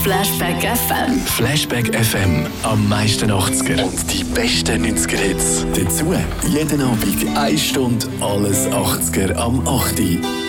Flashback FM. Flashback FM, am meisten 80er. Und die besten 90er-Hits. Dazu jeden Abend 1 Stunde alles 80er am 8.